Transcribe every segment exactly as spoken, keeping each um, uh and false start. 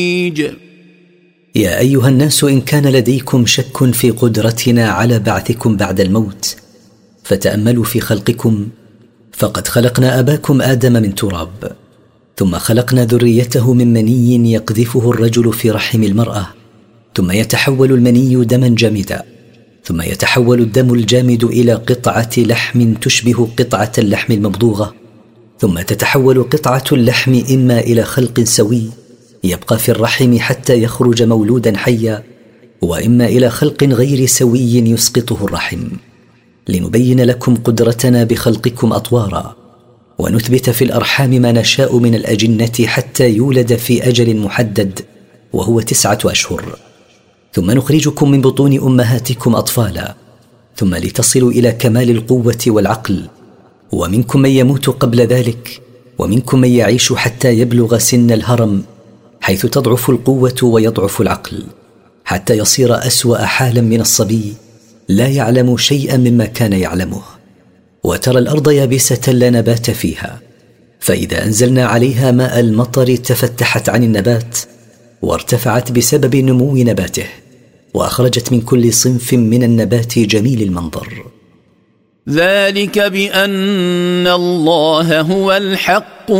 يا أيها الناس، إن كان لديكم شك في قدرتنا على بعثكم بعد الموت فتأملوا في خلقكم، فقد خلقنا أباكم آدم من تراب، ثم خلقنا ذريته من مني يقذفه الرجل في رحم المرأة، ثم يتحول المني دما جامدا، ثم يتحول الدم الجامد إلى قطعة لحم تشبه قطعة اللحم الممضوغة، ثم تتحول قطعة اللحم إما إلى خلق سوي يبقى في الرحم حتى يخرج مولودا حيا، وإما إلى خلق غير سوي يسقطه الرحم، لنبين لكم قدرتنا بخلقكم أطوارا، ونثبت في الأرحام ما نشاء من الأجنة حتى يولد في أجل محدد وهو تسعة أشهر، ثم نخرجكم من بطون أمهاتكم أطفالا، ثم لتصلوا إلى كمال القوة والعقل، ومنكم من يموت قبل ذلك، ومنكم من يعيش حتى يبلغ سن الهرم، حيث تضعف القوة ويضعف العقل، حتى يصير أسوأ حالا من الصبي لا يعلم شيئا مما كان يعلمه. وترى الأرض يابسة لا نبات فيها، فإذا أنزلنا عليها ماء المطر تفتحت عن النبات وارتفعت بسبب نمو نباته، وأخرجت من كل صنف من النبات جميل المنظر. ذلك بأن الله هو الحق،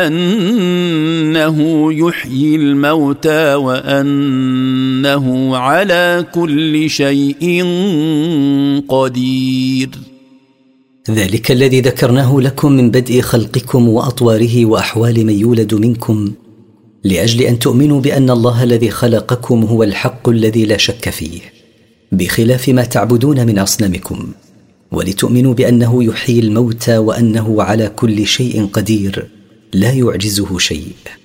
وأنه يحيي الموتى، وأنه على كل شيء قدير. ذلك الذي ذكرناه لكم من بدء خلقكم وأطواره وأحوال من يولد منكم، لأجل أن تؤمنوا بأن الله الذي خلقكم هو الحق الذي لا شك فيه، بخلاف ما تعبدون من أصنامكم، ولتؤمنوا بأنه يحيي الموتى وأنه على كل شيء قدير لا يعجزه شيء.